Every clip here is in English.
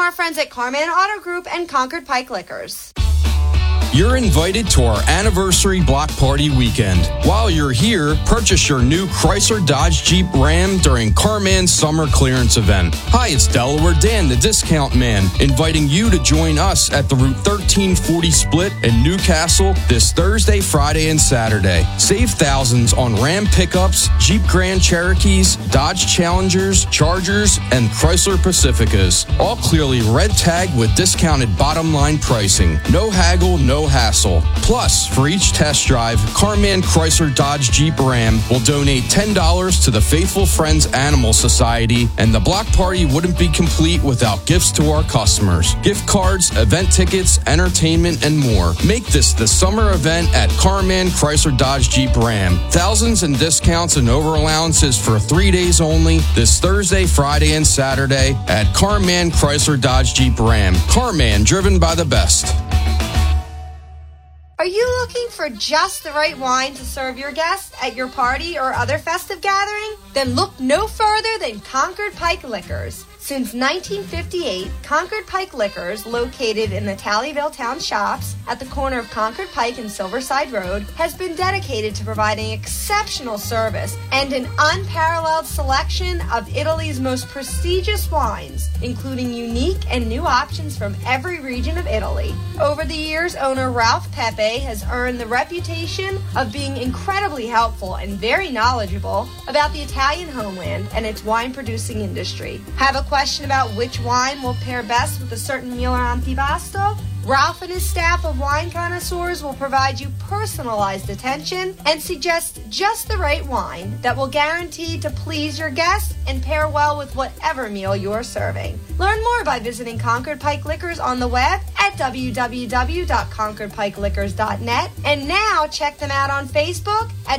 our friends at Carman Auto Group and Concord Pike Liquors. You're invited to our anniversary block party weekend. While you're here, purchase your new Chrysler Dodge Jeep Ram during Carman's summer clearance event. Hi, it's Delaware Dan, the discount man, inviting you to join us at the Route 1340 split in Newcastle this Thursday, Friday, and Saturday. Save thousands on Ram pickups, Jeep Grand Cherokees, Dodge Challengers, Chargers, and Chrysler Pacificas. All clearly red tagged with discounted bottom line pricing. No haggle, no hassle. Plus, for each test drive, Carman Chrysler Dodge Jeep Ram will donate $10 to the Faithful Friends Animal Society, and the block party wouldn't be complete without gifts to our customers. Gift cards, event tickets, entertainment, and more. Make this the summer event at Carman Chrysler Dodge Jeep Ram. Thousands in discounts and over allowances for 3 days only this Thursday, Friday, and Saturday at Carman Chrysler Dodge Jeep Ram. Carman, driven by the best. Are you looking for just the right wine to serve your guests at your party or other festive gathering? Then look no further than Concord Pike Liquors. Since 1958, Concord Pike Liquors, located in the Tallyville Town Shops at the corner of Concord Pike and Silverside Road, has been dedicated to providing exceptional service and an unparalleled selection of Italy's most prestigious wines, including unique and new options from every region of Italy. Over the years, owner Ralph Pepe has earned the reputation of being incredibly helpful and very knowledgeable about the Italian homeland and its wine-producing industry. Have a question about which wine will pair best with a certain meal or antipasto? Ralph and his staff of wine connoisseurs will provide you personalized attention and suggest just the right wine that will guarantee to please your guests and pair well with whatever meal you're serving. Learn more by visiting Concord Pike Liquors on the web at www.concordpikeliquors.net, and now check them out on Facebook at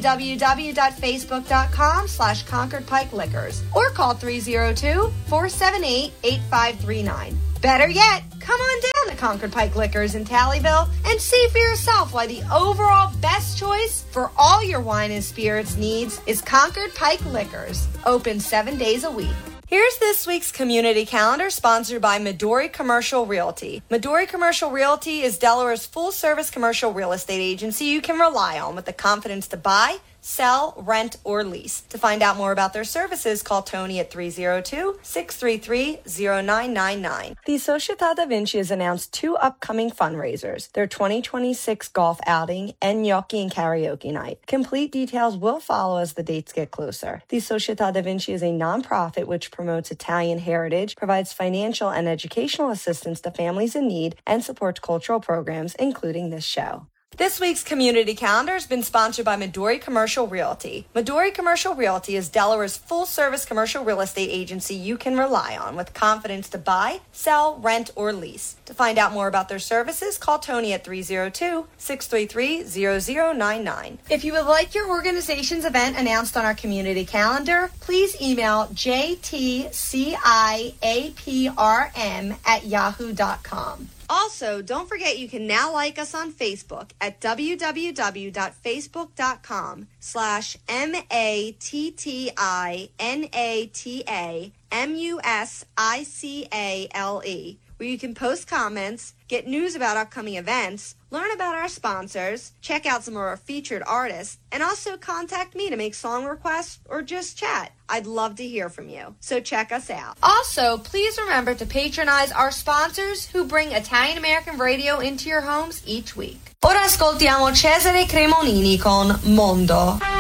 www.facebook.com/Concord Pike Liquors, or call 302-478-8539. Better yet, come on down to Concord Pike Liquors in Tallyville and see for yourself why the overall best choice for all your wine and spirits needs is Concord Pike Liquors, open 7 days a week. Here's this week's community calendar, sponsored by Midori Commercial Realty. Midori Commercial Realty is Delaware's full-service commercial real estate agency you can rely on with the confidence to buy, sell, rent, or lease. To find out more about their services, call Tony at 302-633-0999. The Società da Vinci has announced 2 upcoming fundraisers, their 2026 golf outing and gnocchi and karaoke night. Complete details will follow as the dates get closer. The Società da Vinci is a nonprofit which promotes Italian heritage, provides financial and educational assistance to families in need, and supports cultural programs, including this show. This week's community calendar has been sponsored by Midori Commercial Realty. Midori Commercial Realty is Delaware's full-service commercial real estate agency you can rely on with confidence to buy, sell, rent, or lease. To find out more about their services, call Tony at 302-633-0099. If you would like your organization's event announced on our community calendar, please email jtciaprm@yahoo.com. Also, don't forget you can now like us on Facebook at www.facebook.com/MATTINATAMUSICALE, where you can post comments, get news about upcoming events, learn about our sponsors, check out some of our featured artists, and also contact me to make song requests or just chat. I'd love to hear from you, so check us out. Also, please remember to patronize our sponsors who bring Italian-American radio into your homes each week. Ora ascoltiamo Cesare Cremonini con Mondo.